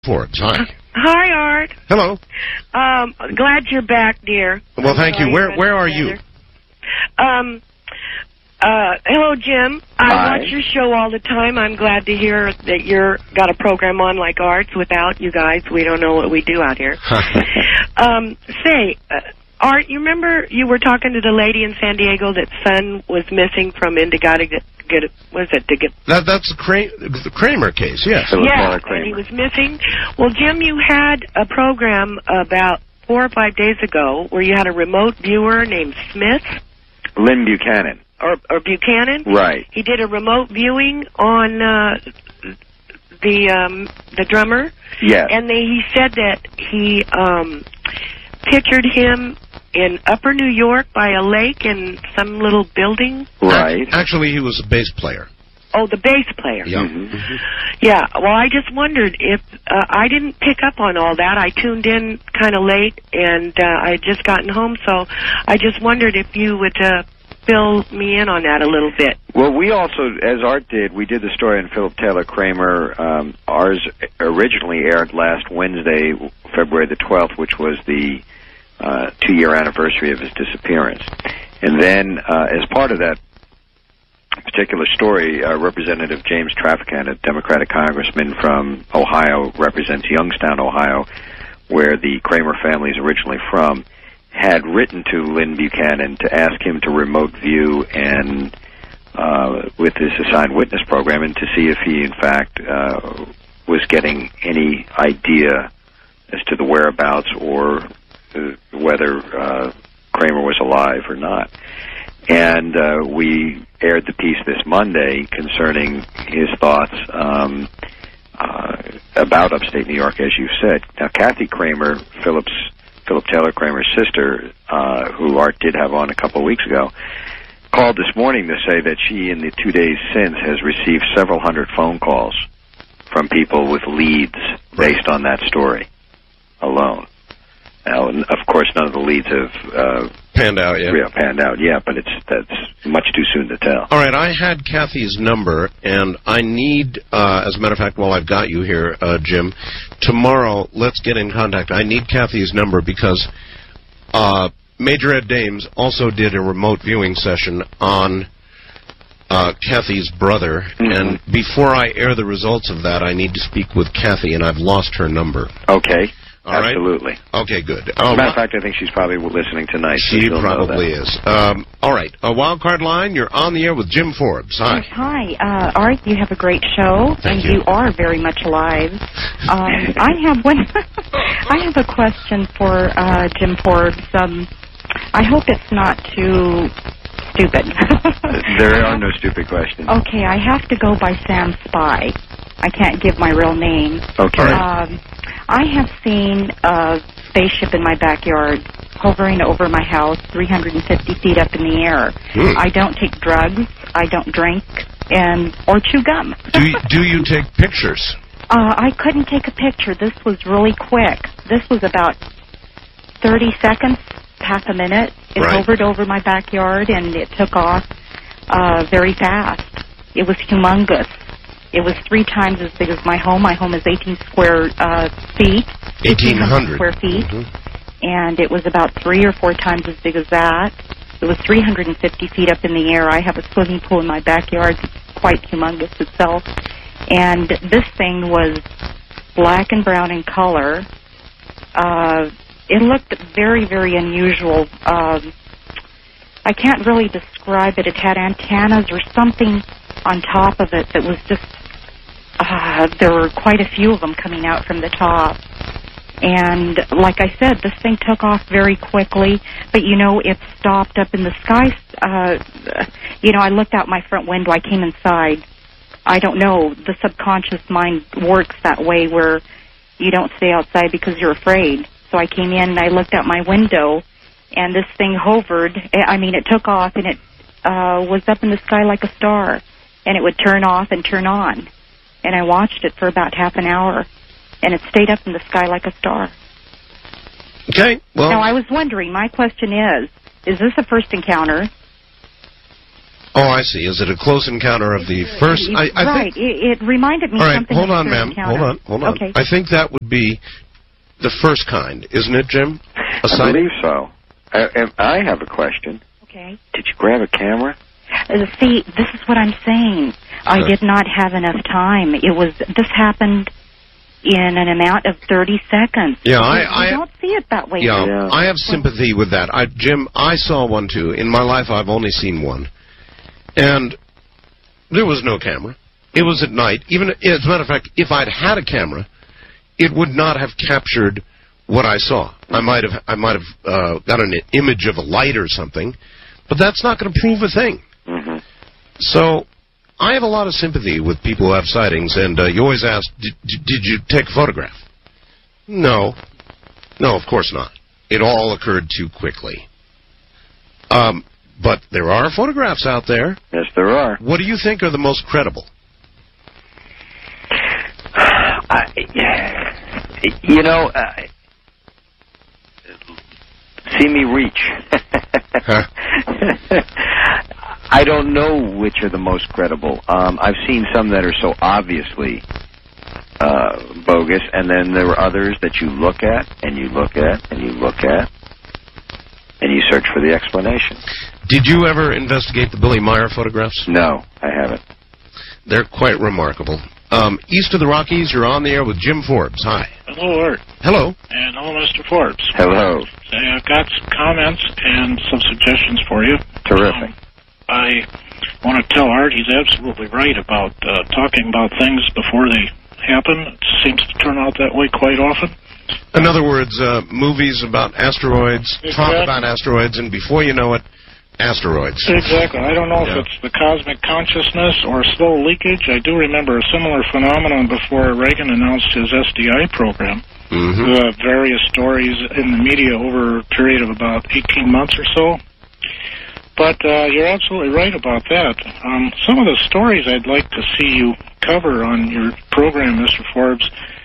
Forbes. Hi. Hi, Art. Hello. Glad you're back, dear. Well, thank you. Where are you? Hello, Jim. I watch your show all the time. I'm glad to hear that you're got a program on like Art's. Without you guys, we don't know what we do out here. Art, you remember you were talking to the lady in San Diego that son was missing from Indigada? That's the Kramer case, yes. Yeah, and he was missing. Well, Jim, you had a program about 4 or 5 days ago where you had a remote viewer named Smith. Lynn Buchanan. Or Buchanan? Right. He did a remote viewing on the drummer. Yes. And he said that he pictured him in Upper New York by a lake in some little building. Right. Actually, he was a bass player. Oh, the bass player. Yeah. Mm-hmm. Yeah. Well, I just wondered if I didn't pick up on all that. I tuned in kind of late, and I had just gotten home, so I just wondered if you would fill me in on that a little bit. Well, we also, as Art did, we did the story on Philip Taylor Kramer. Ours originally aired last Wednesday, February the 12th, which was the 2-year anniversary of his disappearance. And then, as part of that particular story, Representative James Traficant, a Democratic congressman from Ohio, represents Youngstown, Ohio, where the Kramer family is originally from, had written to Lynn Buchanan to ask him to remote view and with his assigned witness program, and to see if he, in fact, was getting any idea as to the whereabouts or whether Kramer was alive or not. And we aired the piece this Monday concerning his thoughts about upstate New York, as you said. Now, Kathy Kramer, Philip Taylor Kramer's sister, who Art did have on a couple of weeks ago, called this morning to say that she, in the 2 days since, has received several hundred phone calls from people with leads based on that story alone. Now, of course, none of the leads have panned out yet. Yeah, panned out yet, but that's much too soon to tell. All right, I had Kathy's number, and I need, as a matter of fact, while I've got you here, Jim, tomorrow, let's get in contact. I need Kathy's number because Major Ed Dames also did a remote viewing session on Kathy's brother, and before I air the results of that, I need to speak with Kathy, and I've lost her number. Okay. All right. Absolutely. Okay, good. As a matter of fact, I think she's probably listening tonight. She probably is. All right. A wildcard line, you're on the air with Jim Forbes. Hi. Yes, hi. Art, you have a great show, Thank you are very much alive. I have a question for Jim Forbes. I hope it's not too stupid. There are no stupid questions. Okay, I have to go by Sam Spy. I can't give my real name. Okay. I have seen a spaceship in my backyard hovering over my house 350 feet up in the air. I don't take drugs, I don't drink, or chew gum. Do you take pictures? I couldn't take a picture. This was really quick. This was about 30 seconds, half a minute. It hovered over my backyard, and it took off very fast. It was humongous. It was 3 times as big as my home. My home is 18 square feet. 1,800 square feet. And it was about 3 or 4 times as big as that. It was 350 feet up in the air. I have a swimming pool in my backyard. It's quite humongous itself. And this thing was black and brown in color. It looked very, very unusual. I can't really describe it. It had antennas or something on top of it that was just, there were quite a few of them coming out from the top. And like I said, this thing took off very quickly, but it stopped up in the sky. I looked out my front window, I came inside. I don't know, the subconscious mind works that way where you don't stay outside because you're afraid. So I came in and I looked out my window, and this thing hovered. It took off, and it was up in the sky like a star. And it would turn off and turn on. And I watched it for about half an hour, and it stayed up in the sky like a star. Okay, well... Now, I was wondering, my question is this a first encounter? Oh, I see. Is it a close encounter of the first? Right. It reminded me something hold of on, ma'am. encounter. Hold on. Okay. I think that would be the first kind, isn't it, Jim? I believe so. I have a question. Okay. Did you grab a camera? See, this is what I'm saying. I did not have enough time. This happened in an amount of 30 seconds. Yeah, I don't see it that way. Yeah, I have sympathy with that. Jim, I saw one too. In my life, I've only seen one. And there was no camera. It was at night. Even, as a matter of fact, if I'd had a camera, it would not have captured what I saw. I might have got an image of a light or something, but that's not going to prove a thing. Mm-hmm. So I have a lot of sympathy with people who have sightings, and you always ask, did you take a photograph? No, of course not. It all occurred too quickly. But there are photographs out there. Yes, there are. What do you think are the most credible? See me reach. Huh? I don't know which are the most credible. I've seen some that are so obviously bogus, and then there are others that you look at, and you look at, and you look at, and you search for the explanation. Did you ever investigate the Billy Meyer photographs? No, I haven't. They're quite remarkable. East of the Rockies, you're on the air with Jim Forbes. Hi. Hello, Art. Hello. And hello, Mr. Forbes. Hello. I've got some comments and some suggestions for you. Terrific. I want to tell Art he's absolutely right about talking about things before they happen. It seems to turn out that way quite often. In other words, movies about asteroids, talk about asteroids, and before you know it, asteroids. Exactly. I don't know if it's the cosmic consciousness or slow leakage. I do remember a similar phenomenon before Reagan announced his SDI program. Mm-hmm. Various stories in the media over a period of about 18 months or so. But you're absolutely right about that. Some of the stories I'd like to see you cover on your program, Mr. Forbes,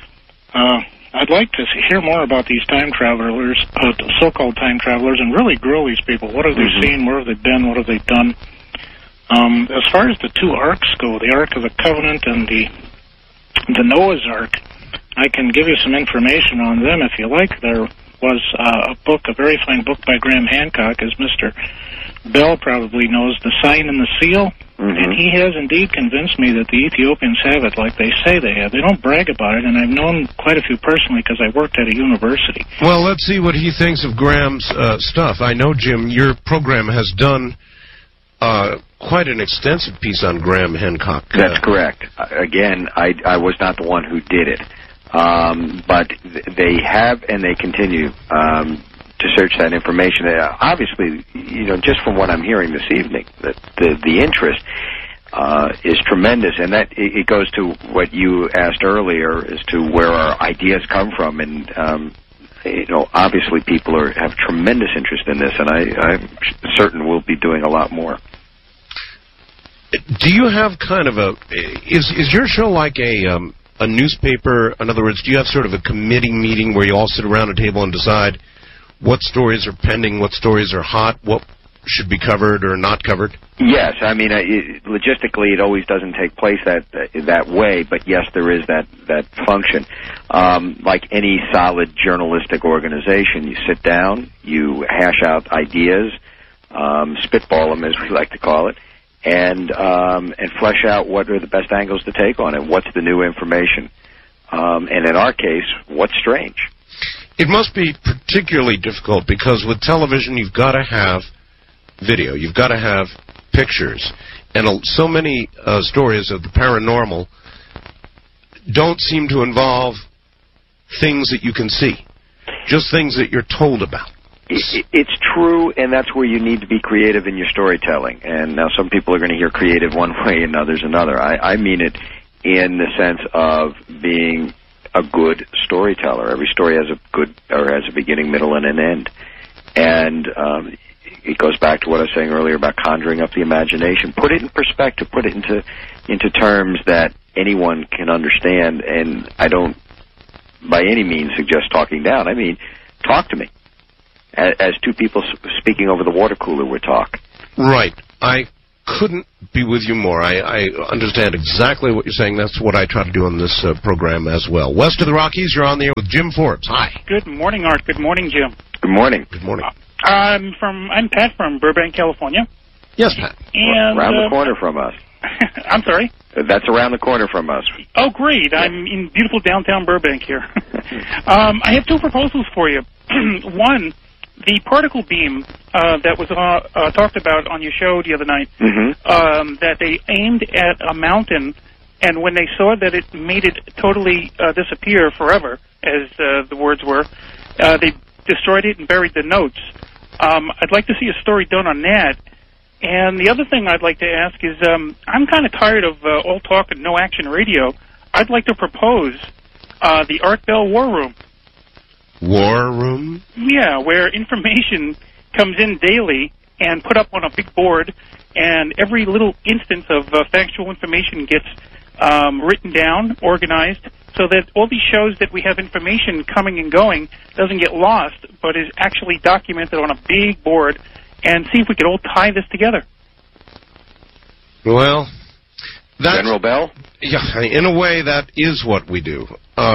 I'd like to hear more about these time travelers, so-called time travelers, and really grill these people. What have they seen? Where have they been? What have they done? As far as the two arks go, the Ark of the Covenant and the Noah's Ark, I can give you some information on them if you like. There was a very fine book by Graham Hancock, as Mr. Bell probably knows, The Sign and the Seal. And he has indeed convinced me that the Ethiopians have it like they say they have. They don't brag about it, and I've known quite a few personally because I worked at a university. Well, let's see what he thinks of Graham's stuff. I know, Jim, your program has done quite an extensive piece on Graham Hancock. That's correct. Again, I was not the one who did it. But they have, and they continue to search that information. Obviously, just from what I'm hearing this evening, that the interest is tremendous, and that it goes to what you asked earlier as to where our ideas come from, and obviously people have tremendous interest in this, and I'm certain we'll be doing a lot more. Do you have kind of is your show like a newspaper? In other words, do you have sort of a committee meeting where you all sit around a table and decide what stories are pending, what stories are hot, what should be covered or not covered? Yes, I mean, logistically, it always doesn't take place that way, but yes, there is that function. Like any solid journalistic organization, you sit down, you hash out ideas, spitball them, as we like to call it, and flesh out what are the best angles to take on it. What's the new information? And in our case, what's strange? It must be particularly difficult because with television, you've got to have video. You've got to have pictures. And so many stories of the paranormal don't seem to involve things that you can see, just things that you're told about. It's true, and that's where you need to be creative in your storytelling. And now some people are going to hear creative one way and others another. I mean it in the sense of being a good storyteller. Every story has a beginning, middle, and an end. And it goes back to what I was saying earlier about conjuring up the imagination. Put it in perspective. Put it into terms that anyone can understand. And I don't, by any means, suggest talking down. I mean, talk to me. As two people speaking over the water cooler would talk. Right. I couldn't be with you more. I understand exactly what you're saying. That's what I try to do on this program as well. West of the Rockies, you're on the air with Jim Forbes. Hi. Good morning, Art. Good morning, Jim. Good morning. Good morning. I'm Pat from Burbank, California. Yes, Pat. And, around the corner from us. I'm sorry? That's around the corner from us. Oh, great. I'm in beautiful downtown Burbank here. I have two proposals for you. One, the particle beam that was talked about on your show the other night, that they aimed at a mountain, and when they saw that it made it totally disappear forever, as the words were, they destroyed it and buried the notes. I'd like to see a story done on that. And the other thing I'd like to ask is, I'm kind of tired of all talk and no action radio. I'd like to propose the Art Bell War Room. War Room? Yeah, where information comes in daily and put up on a big board, and every little instance of factual information gets written down, organized, so that all these shows that we have information coming and going doesn't get lost, but is actually documented on a big board, and see if we could all tie this together. Well, General Bell? Yeah, in a way, that is what we do.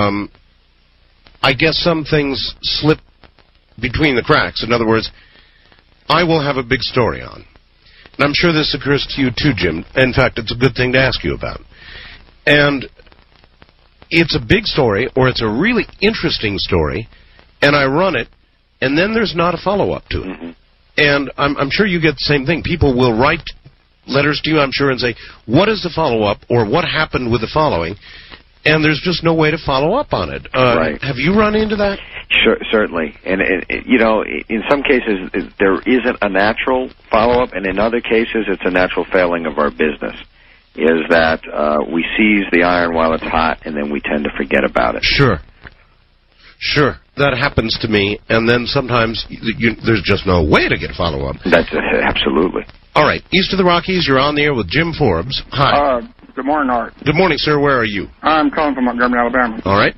I guess some things slip between the cracks. In other words, I will have a big story on. And I'm sure this occurs to you too, Jim. In fact, it's a good thing to ask you about. And it's a big story, or it's a really interesting story, and I run it, and then there's not a follow-up to it. And I'm sure you get the same thing. People will write letters to you, I'm sure, and say, what is the follow-up, or what happened with the following? And there's just no way to follow up on it. Right. Have you run into that? Sure, certainly. And, you know, in some cases, there isn't a natural follow-up, and in other cases, it's a natural failing of our business, is that we seize the iron while it's hot, and then we tend to forget about it. Sure. That happens to me, and then sometimes there's just no way to get a follow-up. That's absolutely. All right. East of the Rockies, you're on the air with Jim Forbes. Hi. Good morning, Art. Good morning, sir. Where are you? I'm calling from Montgomery, Alabama. All right.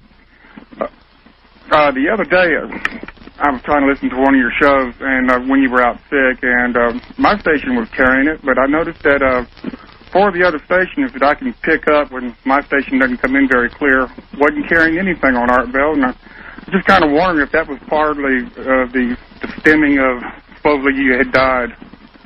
The other day, I was trying to listen to one of your shows, and when you were out sick, and my station was carrying it, but I noticed that 4 of the other stations that I can pick up when my station doesn't come in very clear wasn't carrying anything on Art Bell, and I was just kind of wondering if that was partly the stemming of supposedly you had died.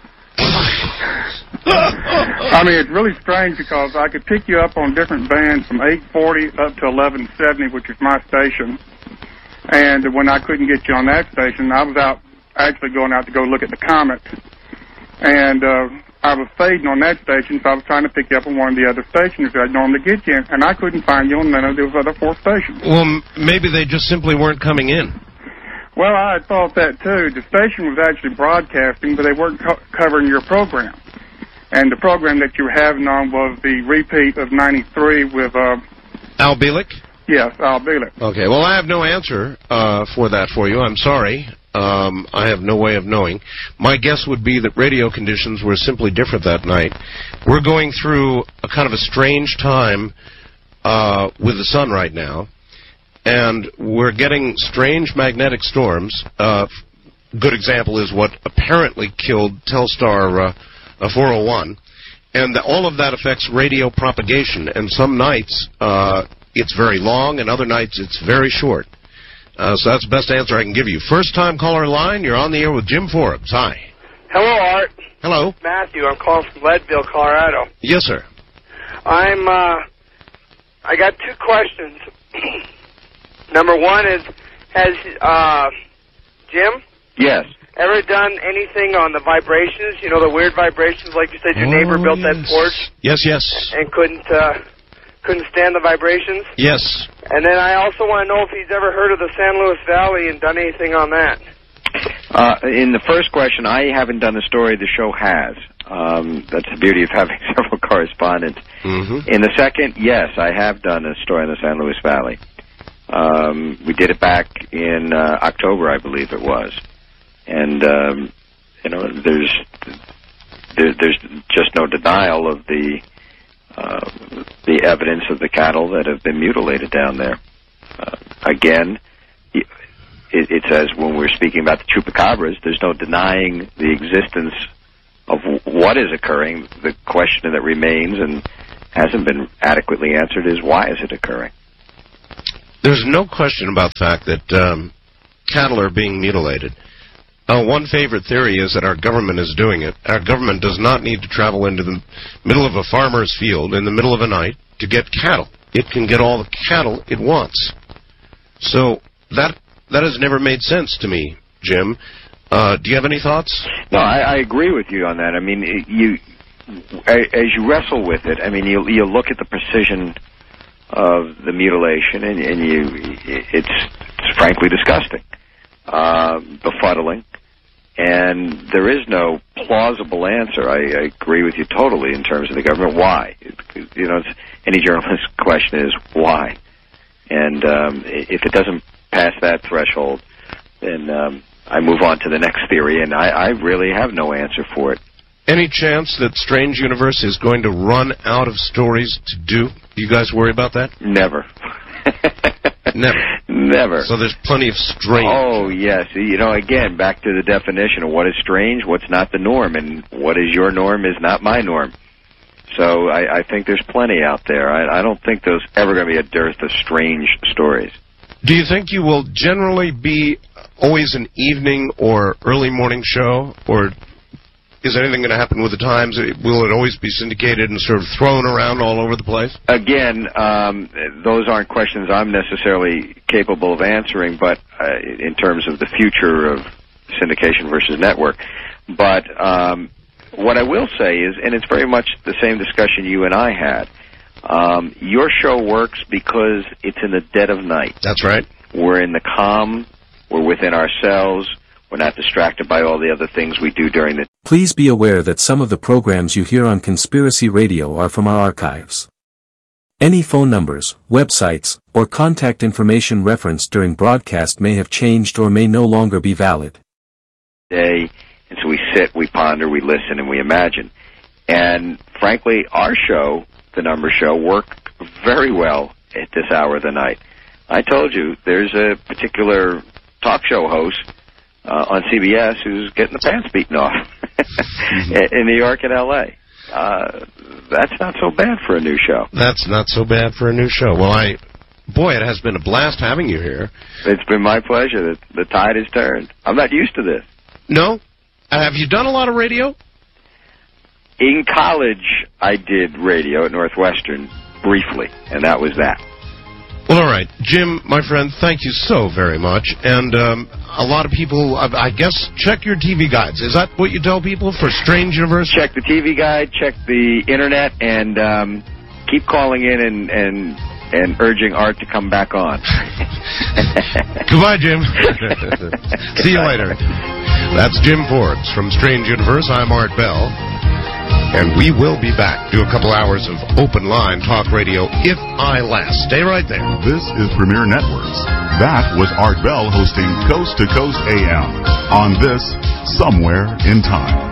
I mean, it's really strange because I could pick you up on different bands from 840 up to 1170, which is my station. And when I couldn't get you on that station, I was actually going out to go look at the comet. And I was fading on that station, so I was trying to pick you up on one of the other stations that I'd normally get you in. And I couldn't find you on none of those other 4 stations. Well, maybe they just simply weren't coming in. Well, I thought that, too. The station was actually broadcasting, but they weren't covering your program. And the program that you were having on was the repeat of 93 with... Al Bielek? Yes, Al Bielek. Okay, well, I have no answer for that for you. I'm sorry. I have no way of knowing. My guess would be that radio conditions were simply different that night. We're going through a kind of a strange time with the sun right now. And we're getting strange magnetic storms. Good example is what apparently killed Telstar 401. And all of that affects radio propagation. And some nights it's very long, and other nights it's very short. So that's the best answer I can give you. First-time caller line, you're on the air with Jim Forbes. Hi. Hello, Art. Hello. Matthew. I'm calling from Leadville, Colorado. Yes, sir. I got 2 questions. Number 1 is, has Jim? Yes. Ever done anything on the vibrations? You know, the weird vibrations, like you said your neighbor built that porch? Yes. And couldn't stand the vibrations? Yes. And then I also want to know if he's ever heard of the San Luis Valley and done anything on that. In the first question, I haven't done a story. The show has. That's the beauty of having several correspondents. In the second, yes, I have done a story on the San Luis Valley. We did it back in October, I believe it was. And, you know, there's just no denial of the evidence of the cattle that have been mutilated down there. Again, it says when we're speaking about the chupacabras, there's no denying the existence what is occurring. The question that remains and hasn't been adequately answered is, why is it occurring? There's no question about the fact that cattle are being mutilated. One favorite theory is that our government is doing it. Our government does not need to travel into the middle of a farmer's field in the middle of the night to get cattle. It can get all the cattle it wants. So that has never made sense to me, Jim. Do you have any thoughts? No, I agree with you on that. I mean, as you wrestle with it, I mean, you look at the precision of the mutilation, and it's frankly disgusting, befuddling, and there is no plausible answer. I agree with you totally in terms of the government. Why? Any journalist's question is why, and if it doesn't pass that threshold, then I move on to the next theory, and I really have no answer for it. Any chance that Strange Universe is going to run out of stories to do? Do you guys worry about that? Never. Never. So there's plenty of strange. Oh, yes. Again, back to the definition of what is strange, what's not the norm, and what is your norm is not my norm. So I think there's plenty out there. I don't think there's ever going to be a dearth of strange stories. Do you think you will generally be always an evening or early morning show, or is anything going to happen with the times? Will it always be syndicated and sort of thrown around all over the place? Again, those aren't questions I'm necessarily capable of answering, but in terms of the future of syndication versus network. But what I will say is, and it's very much the same discussion you and I had, your show works because it's in the dead of night. That's right. We're in the calm. We're within ourselves. We're not distracted by all the other things we do during the... Please be aware that some of the programs you hear on Conspiracy Radio are from our archives. Any phone numbers, websites, or contact information referenced during broadcast may have changed or may no longer be valid. And so we sit, we ponder, we listen, and we imagine. And frankly, our show, The Number Show, worked very well at this hour of the night. I told you, there's a particular talk show host on CBS who's getting the pants beaten off in New York and L.A. That's not so bad for a new show. That's not so bad for a new show. Well, boy, it has been a blast having you here. It's been my pleasure. The tide has turned. I'm not used to this. No? Have you done a lot of radio? In college, I did radio at Northwestern briefly, and that was that. Well, all right. Jim, my friend, thank you so very much. And a lot of people, I guess, check your TV guides. Is that what you tell people for Strange Universe? Check the TV guide, check the Internet, and keep calling in and urging Art to come back on. Goodbye, Jim. See you later. That's Jim Forbes from Strange Universe. I'm Art Bell. And we will be back. Do a couple hours of open line talk radio if I last. Stay right there. This is Premier Networks. That was Art Bell hosting Coast to Coast AM on this Somewhere in Time.